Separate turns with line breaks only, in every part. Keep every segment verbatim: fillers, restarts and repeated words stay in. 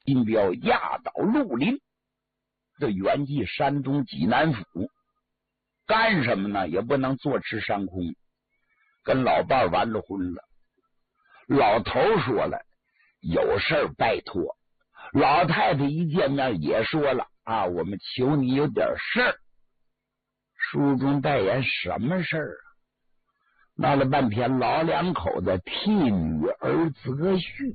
金彪压倒绿林，这远继山东济南府。干什么呢？也不能坐吃山空，跟老伴儿完了婚了。老头说了，有事儿拜托。老太太一见面也说了啊，我们求你有点事儿。书中代言什么事儿啊？闹了半天，老两口子替女儿择婿。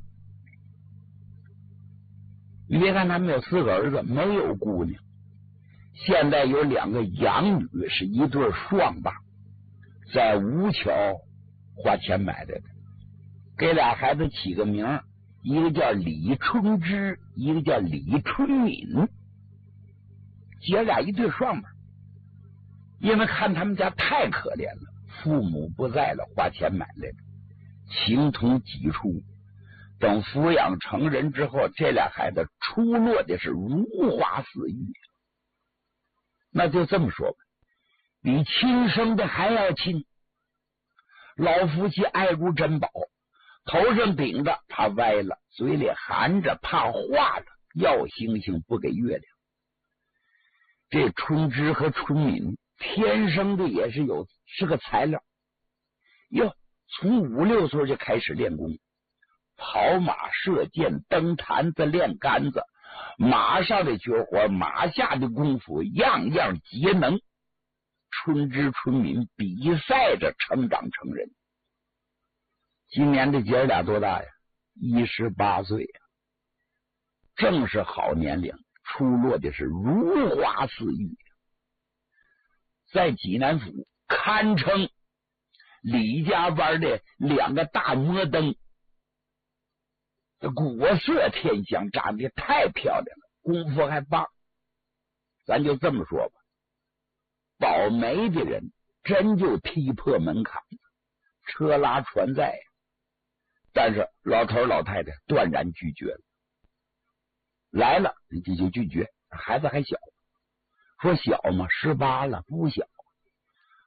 你别看他们有四个儿子，没有姑娘。现在有两个养女，是一对双霸，在吴桥花钱买来的，给俩孩子起个名，一个叫李春枝，一个叫李春敏，姐俩一对双霸。因为看他们家太可怜了，父母不在了，花钱买来的，情同己出。等抚养成人之后，这俩孩子出落的是如花似玉。那就这么说吧，比亲生的还要亲。老夫妻爱如珍宝，头上顶着怕歪了，嘴里含着怕化了，要星星不给月亮。这春枝和春敏天生的也是有是个材料哟，从五六岁就开始练功，跑马射箭蹬坛子练杆子，马上的绝活马下的功夫样样皆能。春枝春敏比赛着成长成人。今年这姐俩多大呀？一十八岁呀，正是好年龄，出落的是如花似玉。在济南府堪称李家湾的两个大摩登，国色天香，长得太漂亮了，功夫还棒。咱就这么说吧，保媒的人真就踢破门槛了，车拉船载。但是老头老太太断然拒绝了，来了你就拒绝，孩子还小，说小嘛，十八了不小，